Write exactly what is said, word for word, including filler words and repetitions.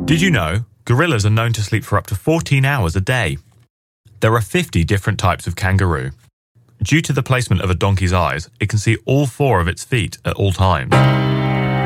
Did you know gorillas are known to sleep for up to fourteen hours a day? There are fifty different types of kangaroo. Due to the placement of a donkey's eyes, it can see all four of its feet at all times.